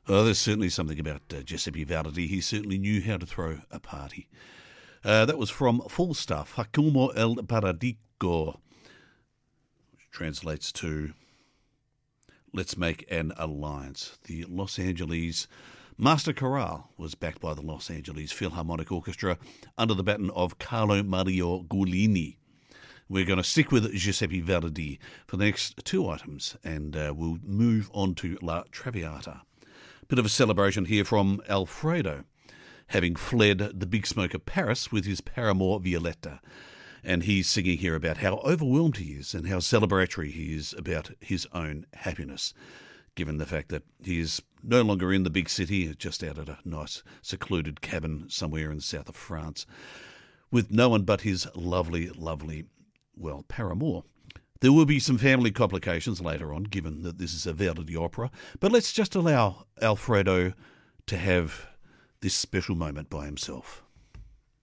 Oh, there's certainly something about Giuseppe Verdi. He certainly knew how to throw a party. That was from Falstaff, Hakumo el Paradico, which translates to Let's Make an Alliance. The Los Angeles Master Chorale was backed by the Los Angeles Philharmonic Orchestra under the baton of Carlo Mario Guglini. We're going to stick with Giuseppe Verdi for the next two items, and we'll move on to La Traviata. Bit of a celebration here from Alfredo, having fled the big smoke of Paris with his paramour Violetta. And he's singing here about how overwhelmed he is and how celebratory he is about his own happiness, given the fact that he is no longer in the big city, just out at a nice secluded cabin somewhere in the south of France, with no one but his lovely, paramour. There will be some family complications later on, given that this is a Verdi opera, but let's just allow Alfredo to have this special moment by himself.